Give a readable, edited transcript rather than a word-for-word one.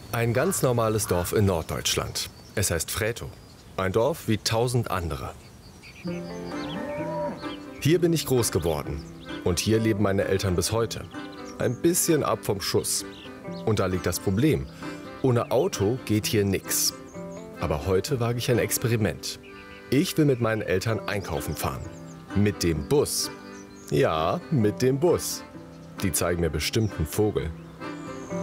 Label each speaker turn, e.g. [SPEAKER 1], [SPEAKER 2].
[SPEAKER 1] Ein ganz normales Dorf in Norddeutschland. Es heißt Frätow. Ein Dorf wie 1000 andere. Hier bin ich groß geworden. Und hier leben meine Eltern bis heute. Ein bisschen ab vom Schuss. Und da liegt das Problem. Ohne Auto geht hier nix. Aber heute wage ich ein Experiment. Ich will mit meinen Eltern einkaufen fahren. Mit dem Bus. Ja, mit dem Bus. Die zeigen mir bestimmt einen Vogel.